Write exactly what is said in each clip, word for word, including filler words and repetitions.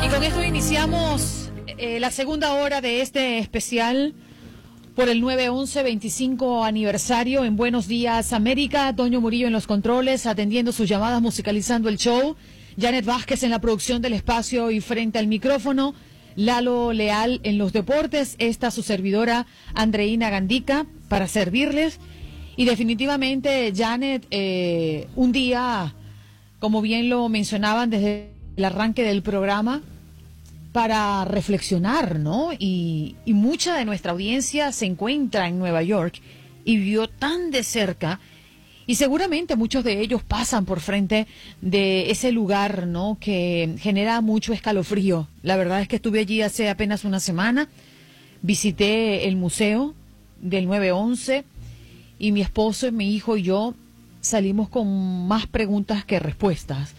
Y con esto iniciamos eh, la segunda hora de este especial por el nueve once veinticinco aniversario en Buenos Días América. Toño Murillo en los controles, atendiendo sus llamadas, musicalizando el show. Janet Vázquez en la producción del espacio y frente al micrófono. Lalo Leal en los deportes. Esta su servidora Andreina Gandica para servirles. Y definitivamente, Janet, eh, un día, como bien lo mencionaban desde el arranque del programa, para reflexionar, ¿no? Y, y mucha de nuestra audiencia se encuentra en Nueva York y vivió tan de cerca, y seguramente muchos de ellos pasan por frente de ese lugar, ¿no? Que genera mucho escalofrío. La verdad es que estuve allí hace apenas una semana, visité el museo del nueve once, y mi esposo, mi hijo y yo salimos con más preguntas que respuestas.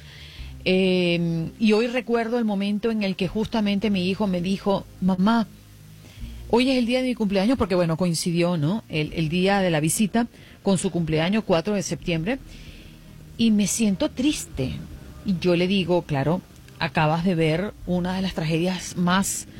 Eh, y hoy recuerdo el momento en el que justamente mi hijo me dijo: mamá, hoy es el día de mi cumpleaños, porque bueno, coincidió, ¿no? El, el día de la visita con su cumpleaños, cuatro de septiembre, y me siento triste. Y yo le digo: claro, acabas de ver una de las tragedias más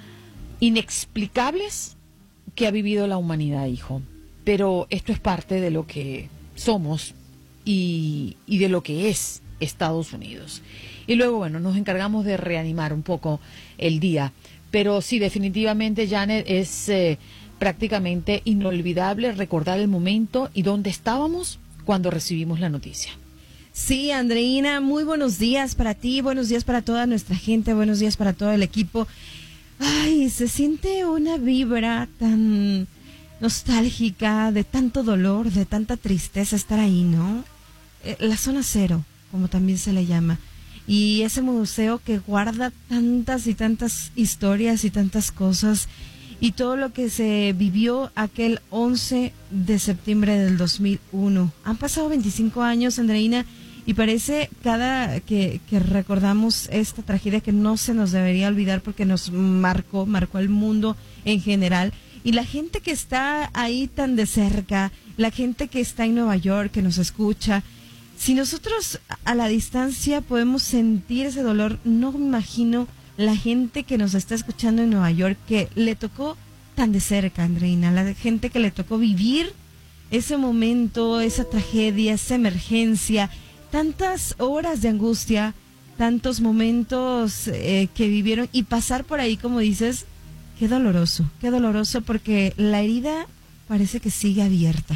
inexplicables que ha vivido la humanidad, hijo. Pero esto es parte de lo que somos y, y de lo que es Estados Unidos. Y luego, bueno, nos encargamos de reanimar un poco el día. Pero sí, definitivamente, Janet, es eh, prácticamente inolvidable recordar el momento y dónde estábamos cuando recibimos la noticia. Sí, Andreina, muy buenos días para ti, buenos días para toda nuestra gente, buenos días para todo el equipo. Ay, se siente una vibra tan nostálgica, de tanto dolor, de tanta tristeza estar ahí, ¿no? Eh, la zona cero, como también se le llama, y ese museo que guarda tantas y tantas historias y tantas cosas, y todo lo que se vivió aquel once de septiembre del dos mil uno. Han pasado veinticinco años, Andreina, y parece cada que, que recordamos esta tragedia que no se nos debería olvidar, porque nos marcó, marcó al mundo en general. Y la gente que está ahí tan de cerca, la gente que está en Nueva York, que nos escucha, si nosotros a la distancia podemos sentir ese dolor, no me imagino la gente que nos está escuchando en Nueva York, que le tocó tan de cerca, Andreina, la gente que le tocó vivir ese momento, esa tragedia, esa emergencia, tantas horas de angustia, tantos momentos eh, que vivieron, y pasar por ahí, como dices, qué doloroso, qué doloroso, porque la herida parece que sigue abierta.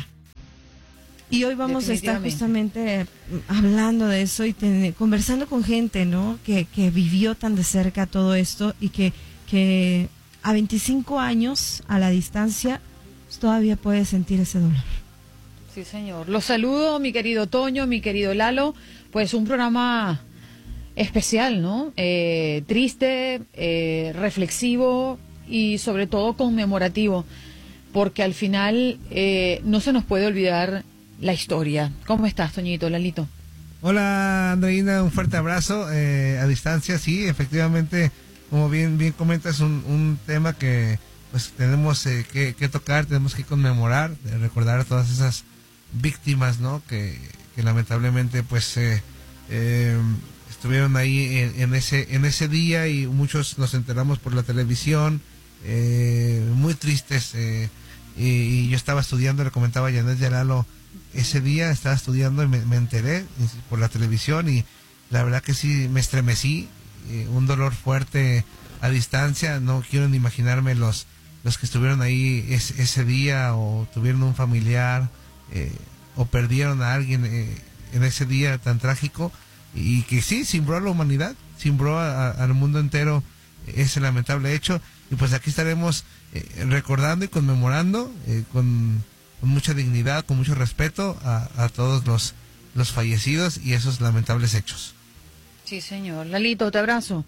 Y hoy vamos a estar justamente hablando de eso y ten, conversando con gente, ¿no? Que, que vivió tan de cerca todo esto, y que, que a veinticinco años a la distancia pues, todavía puede sentir ese dolor. Sí, señor. Los saludo, mi querido Toño, mi querido Lalo. Pues un programa especial, ¿no? Eh, triste, eh, reflexivo y sobre todo conmemorativo, porque al final eh, no se nos puede olvidar la historia. ¿Cómo estás, Toñito, Lalito? Hola, Andreina, un fuerte abrazo eh, a distancia. Sí, efectivamente, como bien bien comentas, un, un tema que pues tenemos eh, que, que tocar, tenemos que conmemorar, recordar a todas esas víctimas, ¿no? Que, que lamentablemente pues eh, eh, estuvieron ahí en, en ese en ese día, y muchos nos enteramos por la televisión, eh, muy tristes. Eh, y, y yo estaba estudiando, le comentaba a Janet Lalo, ese día estaba estudiando y me, me enteré por la televisión, y la verdad que sí me estremecí, eh, un dolor fuerte a distancia. No quiero ni imaginarme los los que estuvieron ahí ese, ese día, o tuvieron un familiar, eh, o perdieron a alguien eh, en ese día tan trágico, y que sí, cimbró a la humanidad, cimbró a, a, al mundo entero ese lamentable hecho. Y pues aquí estaremos eh, recordando y conmemorando eh, con, con mucha dignidad, con mucho respeto a, a todos los, los fallecidos y esos lamentables hechos. Sí, señor. Lalito, te abrazo.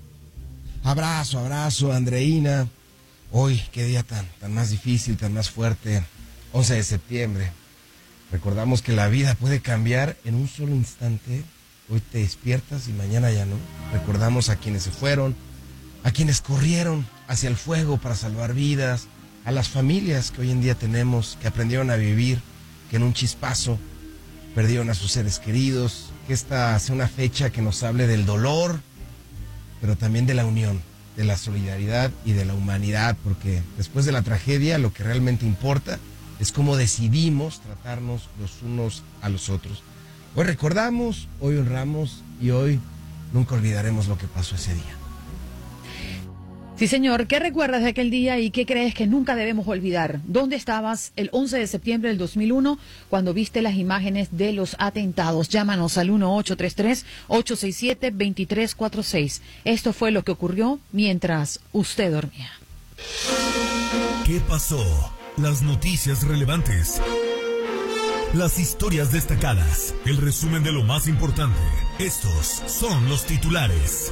Abrazo, abrazo, Andreina. Hoy, qué día tan, tan más difícil, tan más fuerte, once de septiembre. Recordamos que la vida puede cambiar en un solo instante. Hoy te despiertas y mañana ya no. Recordamos a quienes se fueron, a quienes corrieron hacia el fuego para salvar vidas, a las familias que hoy en día tenemos, que aprendieron a vivir, que en un chispazo perdieron a sus seres queridos. Que esta sea una fecha que nos hable del dolor, pero también de la unión, de la solidaridad y de la humanidad, porque después de la tragedia lo que realmente importa es cómo decidimos tratarnos los unos a los otros. Hoy recordamos, hoy honramos y hoy nunca olvidaremos lo que pasó ese día. Sí, señor. ¿Qué recuerdas de aquel día y qué crees que nunca debemos olvidar? ¿Dónde estabas el once de septiembre del dos mil uno cuando viste las imágenes de los atentados? Llámanos al uno ocho tres tres, ocho seis siete, dos tres cuatro seis. Esto fue lo que ocurrió mientras usted dormía. ¿Qué pasó? Las noticias relevantes. Las historias destacadas. El resumen de lo más importante. Estos son los titulares.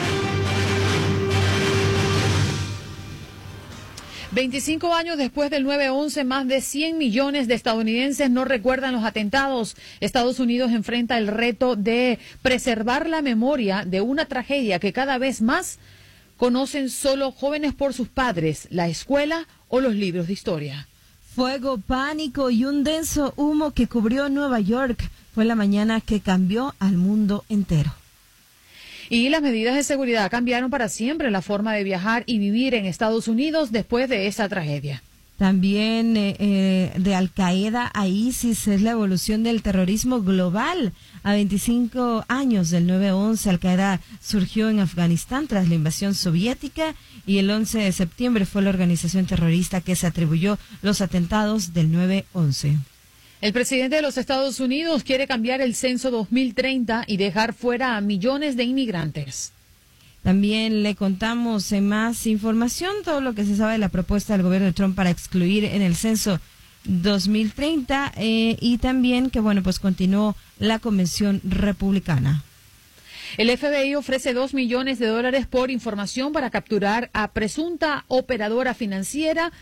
veinticinco años después del nueve once, más de cien millones de estadounidenses no recuerdan los atentados. Estados Unidos enfrenta el reto de preservar la memoria de una tragedia que cada vez más conocen solo jóvenes por sus padres, la escuela o los libros de historia. Fuego, pánico y un denso humo que cubrió Nueva York. Fue la mañana que cambió al mundo entero. Y las medidas de seguridad cambiaron para siempre la forma de viajar y vivir en Estados Unidos después de esa tragedia. También eh, eh, de Al Qaeda a ISIS es la evolución del terrorismo global. A veinticinco años del nueve once, Al Qaeda surgió en Afganistán tras la invasión soviética y el once de septiembre fue la organización terrorista que se atribuyó los atentados del nueve once. El presidente de los Estados Unidos quiere cambiar el censo dos mil treinta y dejar fuera a millones de inmigrantes. También le contamos en más información todo lo que se sabe de la propuesta del gobierno de Trump para excluir en el censo dos mil treinta eh, y también que, bueno, pues continuó la convención republicana. El F B I ofrece dos millones de dólares por información para capturar a presunta operadora financiera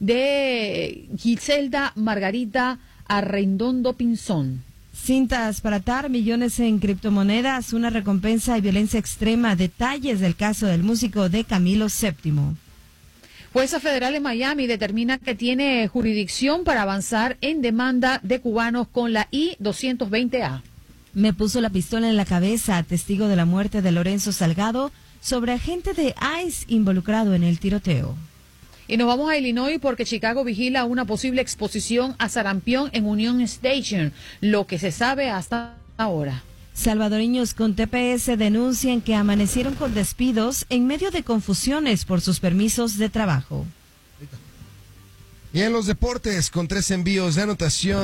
de Giselda Margarita Arredondo Pinzón. Cintas para atar, millones en criptomonedas, una recompensa y violencia extrema. Detalles del caso del músico de Camilo séptimo. Jueza federal en Miami determina que tiene jurisdicción para avanzar en demanda de cubanos con la I doscientos veinte A. Me puso la pistola en la cabeza, testigo de la muerte de Lorenzo Salgado, sobre agente de ICE involucrado en el tiroteo. Y nos vamos a Illinois porque Chicago vigila una posible exposición a sarampión en Union Station, lo que se sabe hasta ahora. Salvadoreños con T P S denuncian que amanecieron con despidos en medio de confusiones por sus permisos de trabajo. Y en los deportes, con tres envíos de anotación.